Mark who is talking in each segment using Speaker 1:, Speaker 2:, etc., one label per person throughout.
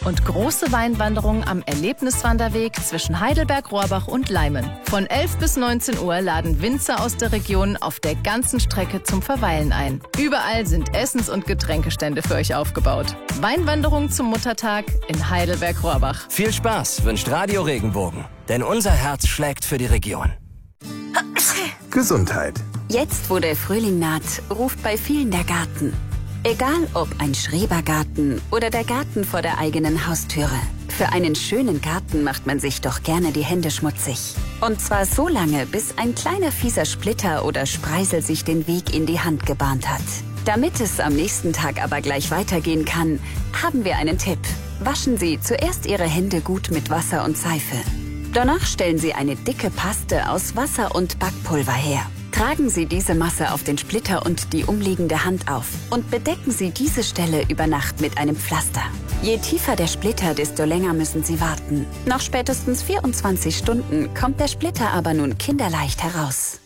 Speaker 1: und große Weinwanderungen am Erlebniswanderweg zwischen Heidelberg-Rohrbach und Leimen. Von 11 bis 19 Uhr laden Winzer aus der Region auf der ganzen Strecke zum Verweilen ein. Überall sind Essens- und Getränkestände für euch aufgebaut. Weinwanderung zum Muttertag in Heidelberg-Rohrbach.
Speaker 2: Viel Spaß wünscht Radio Regenbogen, denn unser Herz schlägt für die Region.
Speaker 3: Gesundheit.
Speaker 4: Jetzt, wo der Frühling naht, ruft bei vielen der Garten. Egal ob ein Schrebergarten oder der Garten vor der eigenen Haustüre. Für einen schönen Garten macht man sich doch gerne die Hände schmutzig. Und zwar so lange, bis ein kleiner fieser Splitter oder Spreisel sich den Weg in die Hand gebahnt hat. Damit es am nächsten Tag aber gleich weitergehen kann, haben wir einen Tipp. Waschen Sie zuerst Ihre Hände gut mit Wasser und Seife. Danach stellen Sie eine dicke Paste aus Wasser und Backpulver her. Tragen Sie diese Masse auf den Splitter und die umliegende Hand auf und bedecken Sie diese Stelle über Nacht mit einem Pflaster. Je tiefer der Splitter, desto länger müssen Sie warten. Nach spätestens 24 Stunden kommt der Splitter aber nun kinderleicht heraus.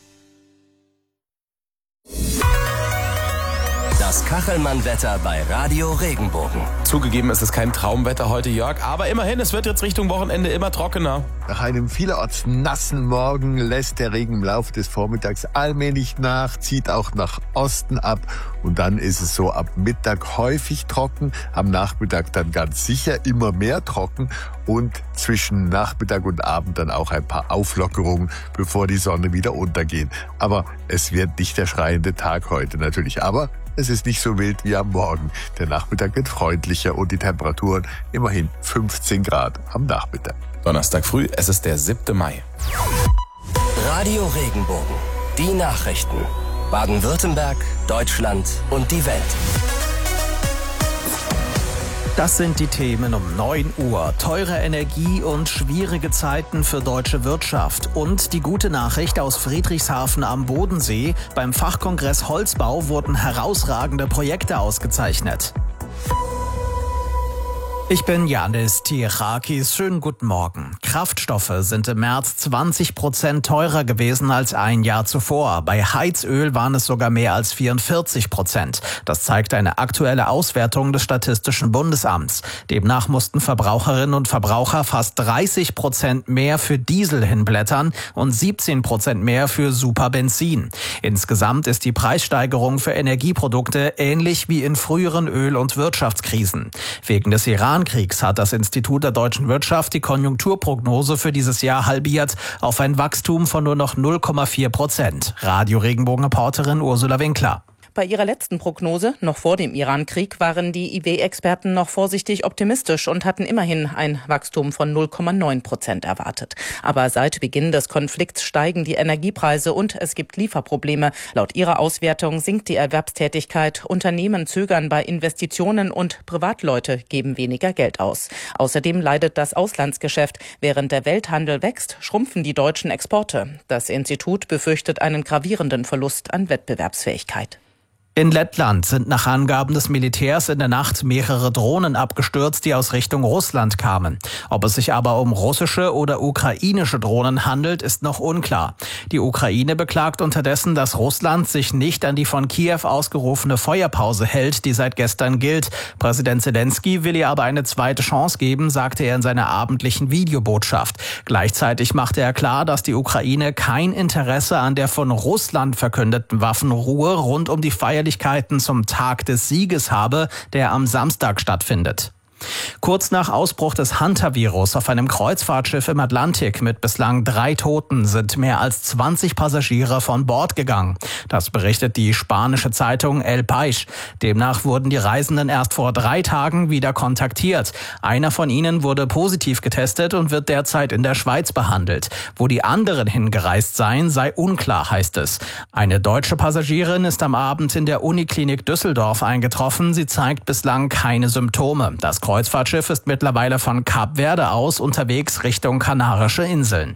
Speaker 2: Das Kachelmann-Wetter bei Radio Regenbogen.
Speaker 5: Zugegeben, es ist kein Traumwetter heute, Jörg, aber immerhin, es wird jetzt Richtung Wochenende immer trockener.
Speaker 3: Nach einem vielerorts nassen Morgen lässt der Regen im Laufe des Vormittags allmählich nach, zieht auch nach Osten ab und dann ist es so ab Mittag häufig trocken, am Nachmittag dann ganz sicher immer mehr trocken und zwischen Nachmittag und Abend dann auch ein paar Auflockerungen, bevor die Sonne wieder untergeht. Aber es wird nicht der schreiende Tag heute natürlich, aber es ist nicht so wild wie am Morgen. Der Nachmittag wird freundlicher und die Temperaturen immerhin 15 Grad am Nachmittag.
Speaker 5: Donnerstag früh, es ist der 7. Mai.
Speaker 2: Radio Regenbogen. Die Nachrichten. Baden-Württemberg, Deutschland und die Welt.
Speaker 6: Das sind die Themen um 9 Uhr. Teure Energie und schwierige Zeiten für deutsche Wirtschaft. Und die gute Nachricht aus Friedrichshafen am Bodensee. Beim Fachkongress Holzbau wurden herausragende Projekte ausgezeichnet. Ich bin Janis Tiechakis. Schönen guten Morgen. Kraftstoffe sind im März 20% teurer gewesen als ein Jahr zuvor. Bei Heizöl waren es sogar mehr als 44%. Das zeigt eine aktuelle Auswertung des Statistischen Bundesamts. Demnach mussten Verbraucherinnen und Verbraucher fast 30% mehr für Diesel hinblättern und 17% mehr für Superbenzin. Insgesamt ist die Preissteigerung für Energieprodukte ähnlich wie in früheren Öl- und Wirtschaftskrisen. Wegen des Irankriegs hat das Institut der deutschen Wirtschaft die Konjunkturprognose für dieses Jahr halbiert auf ein Wachstum von nur noch 0,4%. Radio Regenbogen-Reporterin Ursula Winkler.
Speaker 7: Bei ihrer letzten Prognose, noch vor dem Irankrieg, waren die IW-Experten noch vorsichtig optimistisch und hatten immerhin ein Wachstum von 0,9% erwartet. Aber seit Beginn des Konflikts steigen die Energiepreise und es gibt Lieferprobleme. Laut ihrer Auswertung sinkt die Erwerbstätigkeit, Unternehmen zögern bei Investitionen und Privatleute geben weniger Geld aus. Außerdem leidet das Auslandsgeschäft. Während der Welthandel wächst, schrumpfen die deutschen Exporte. Das Institut befürchtet einen gravierenden Verlust an Wettbewerbsfähigkeit.
Speaker 6: In Lettland sind nach Angaben des Militärs in der Nacht mehrere Drohnen abgestürzt, die aus Richtung Russland kamen. Ob es sich aber um russische oder ukrainische Drohnen handelt, ist noch unklar. Die Ukraine beklagt unterdessen, dass Russland sich nicht an die von Kiew ausgerufene Feuerpause hält, die seit gestern gilt. Präsident Zelensky will ihr aber eine zweite Chance geben, sagte er in seiner abendlichen Videobotschaft. Gleichzeitig machte er klar, dass die Ukraine kein Interesse an der von Russland verkündeten Waffenruhe rund um die Feierlichkeiten zum Tag des Sieges habe, der am Samstag stattfindet. Kurz nach Ausbruch des Hunter-Virus auf einem Kreuzfahrtschiff im Atlantik mit bislang 3 Toten sind mehr als 20 Passagiere von Bord gegangen. Das berichtet die spanische Zeitung El País. Demnach wurden die Reisenden erst vor 3 Tagen wieder kontaktiert. Einer von ihnen wurde positiv getestet und wird derzeit in der Schweiz behandelt. Wo die anderen hingereist seien, sei unklar, heißt es. Eine deutsche Passagierin ist am Abend in der Uniklinik Düsseldorf eingetroffen. Sie zeigt bislang keine Symptome. Das Kreuzfahrtschiff ist mittlerweile von Kap Verde aus unterwegs Richtung Kanarische Inseln.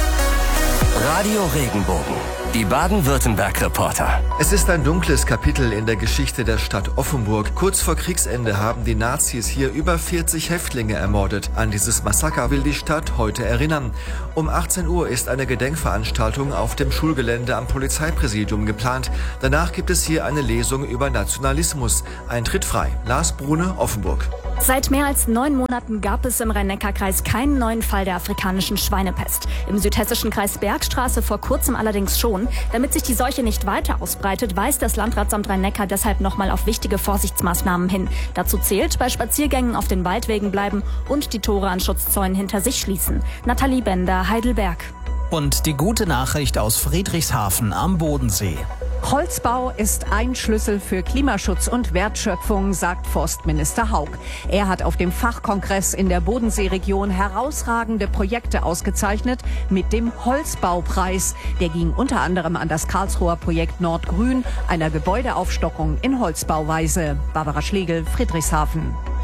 Speaker 2: Radio Regenbogen. Die Baden-Württemberg-Reporter.
Speaker 8: Es ist ein dunkles Kapitel in der Geschichte der Stadt Offenburg. Kurz vor Kriegsende haben die Nazis hier über 40 Häftlinge ermordet. An dieses Massaker will die Stadt heute erinnern. Um 18 Uhr ist eine Gedenkveranstaltung auf dem Schulgelände am Polizeipräsidium geplant. Danach gibt es hier eine Lesung über Nationalismus. Eintritt frei. Lars Brune, Offenburg.
Speaker 9: Seit mehr als 9 Monaten gab es im Rhein-Neckar-Kreis keinen neuen Fall der afrikanischen Schweinepest. Im südhessischen Kreis Bergstraße vor kurzem allerdings schon. Damit sich die Seuche nicht weiter ausbreitet, weist das Landratsamt Rhein-Neckar deshalb nochmal auf wichtige Vorsichtsmaßnahmen hin. Dazu zählt, bei Spaziergängen auf den Waldwegen bleiben und die Tore an Schutzzäunen hinter sich schließen. Nathalie Bender, Heidelberg.
Speaker 6: Und die gute Nachricht aus Friedrichshafen am Bodensee.
Speaker 10: Holzbau ist ein Schlüssel für Klimaschutz und Wertschöpfung, sagt Forstminister Haug. Er hat auf dem Fachkongress in der Bodenseeregion herausragende Projekte ausgezeichnet mit dem Holzbaupreis. Der ging unter anderem an das Karlsruher Projekt Nordgrün, einer Gebäudeaufstockung in Holzbauweise. Barbara Schlegel, Friedrichshafen.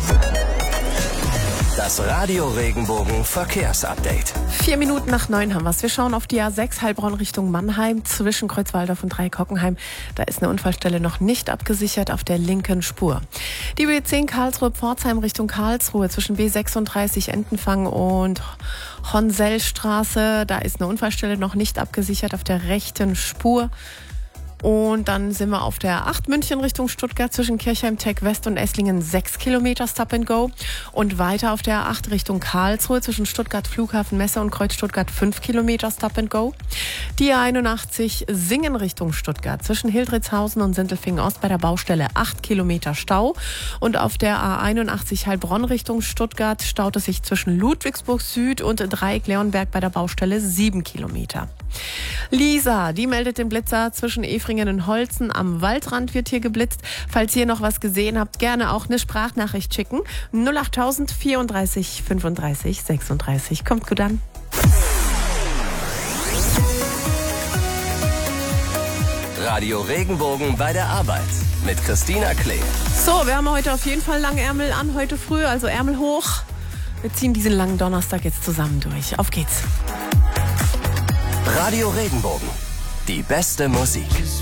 Speaker 2: Das Radio Regenbogen Verkehrsupdate.
Speaker 11: 4 Minuten nach 9 haben wir es. Wir schauen auf die A6 Heilbronn Richtung Mannheim zwischen Kreuzwaldorf und Dreieck-Hockenheim. Da ist eine Unfallstelle noch nicht abgesichert auf der linken Spur. Die B10 Karlsruhe-Pforzheim Richtung Karlsruhe zwischen B36 Entenfang und Honsellstraße. Da ist eine Unfallstelle noch nicht abgesichert auf der rechten Spur. Und dann sind wir auf der 8 München Richtung Stuttgart zwischen Kirchheim Tech West und Esslingen 6 Kilometer Stop and Go. Und weiter auf der 8 Richtung Karlsruhe zwischen Stuttgart Flughafen Messe und Kreuz Stuttgart 5 Kilometer Stop and Go. Die A81 Singen Richtung Stuttgart zwischen Hildritzhausen und Sindelfingen Ost bei der Baustelle 8 Kilometer Stau. Und auf der A81 Heilbronn Richtung Stuttgart staut es sich zwischen Ludwigsburg Süd und Dreieck-Leonberg bei der Baustelle 7 Kilometer. Lisa, die meldet den Blitzer zwischen Efringen und Holzen. Am Waldrand wird hier geblitzt. Falls ihr noch was gesehen habt, gerne auch eine Sprachnachricht schicken. 08000 34 35 36. Kommt gut an.
Speaker 2: Radio Regenbogen bei der Arbeit mit Christina Klee.
Speaker 11: So, wir haben heute auf jeden Fall Langärmel an, heute früh, also Ärmel hoch. Wir ziehen diesen langen Donnerstag jetzt zusammen durch. Auf geht's.
Speaker 2: Radio Regenbogen. Die beste Musik.